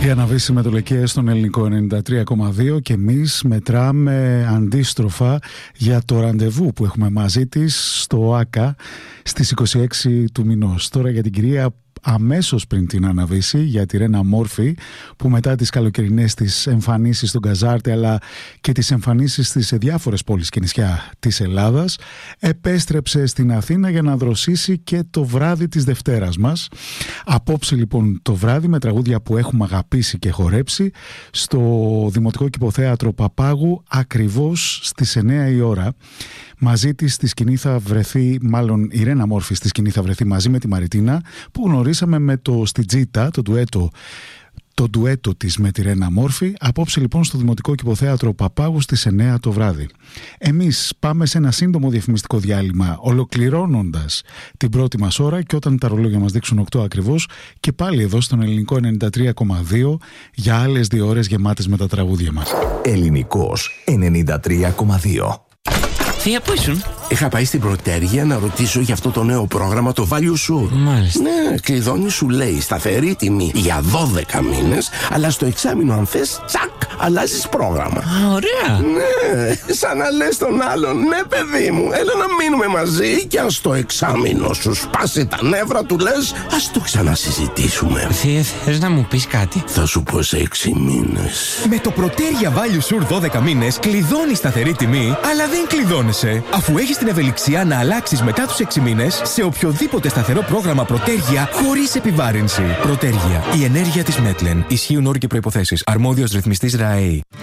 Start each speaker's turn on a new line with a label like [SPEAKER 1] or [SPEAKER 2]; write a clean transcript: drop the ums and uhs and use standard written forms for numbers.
[SPEAKER 1] Η Αναβίση με το Λεκαία στον ελληνικό 93,2 και εμείς μετράμε αντίστροφα για το ραντεβού που έχουμε μαζί της στο ΆΚΑ στις 26 του μηνός. Τώρα για την κυρία αμέσως πριν την Αναβίση, για τη Ρένα Μόρφη, που μετά τις καλοκαιρινές της εμφανίσεις στον Καζάρτη αλλά και τις εμφανίσεις της σε διάφορες πόλεις και νησιά της Ελλάδας, επέστρεψε στην Αθήνα για να δροσίσει και το βράδυ της Δευτέρας μας. Απόψε λοιπόν το βράδυ με τραγούδια που έχουμε αγαπήσει και χορέψει στο Δημοτικό Κηποθέατρο Παπάγου ακριβώς στις 9 η ώρα. Μαζί της στη σκηνή θα βρεθεί, μάλλον η Ρένα Μόρφη στη σκηνή θα βρεθεί μαζί με τη Μαριτίνα, που γνωρίσαμε με το Στιτζίτα, το ντουέτο της με τη Ρένα Μόρφη. Απόψε λοιπόν στο Δημοτικό Κηποθέατρο Παπάγου στις 9 το βράδυ. Εμείς πάμε σε ένα σύντομο διαφημιστικό διάλειμμα, ολοκληρώνοντας την πρώτη μας ώρα, και όταν τα ρολόγια μας δείξουν 8 ακριβώς, και πάλι εδώ στον ελληνικό 93,2 για άλλες 2 ώρες γεμάτες με τα τραγούδια μας.
[SPEAKER 2] Ελληνικός 93,2.
[SPEAKER 3] Θεία, πού ήσουν?
[SPEAKER 4] Είχα πάει στην Πρωτέργεια να ρωτήσω για αυτό το νέο πρόγραμμα, το Value Sure.
[SPEAKER 3] Μάλιστα.
[SPEAKER 4] Ναι, κλειδώνει, σου λέει σταθερή τιμή για 12 μήνες, αλλά στο εξάμηνο αν θες, τσακ, αλλάζεις πρόγραμμα.
[SPEAKER 3] Α, ωραία.
[SPEAKER 4] Ναι, σαν να λες τον άλλον, ναι παιδί μου, έλα να μείνουμε μαζί, και αν στο εξάμηνο σου σπάσει τα νεύρα, του λες, ας το ξανασυζητήσουμε.
[SPEAKER 3] Θεία, θες να μου πεις κάτι?
[SPEAKER 4] Θα σου πω σε 6 μήνες.
[SPEAKER 5] Με το Πρωτέργεια Value Sure 12 μήνες κλειδώνεις σταθερή τιμή, αλλά δεν κλειδώνεσαι, αφού έχεις την ευελιξία να αλλάξεις μετά τους 6 μήνες σε οποιοδήποτε σταθερό πρόγραμμα Πρωτέργεια χωρίς επιβάρυνση. Πρωτέργεια. Η ενέργεια της Μέτλεν. Ισχύουν όροι και προϋποθέσεις. Αρμόδιος ρυθμιστής ΡΑΕΗ.